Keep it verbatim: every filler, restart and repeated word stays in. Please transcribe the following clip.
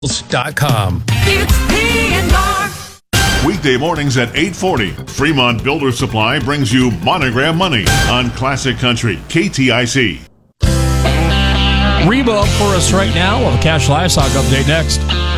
dot com. It's P and R. Weekday mornings at eight forty, Fremont Builder Supply brings you Monogram Money on Classic Country, K T I C. Reba up for us right now. We'll have a Cash Livestock update next.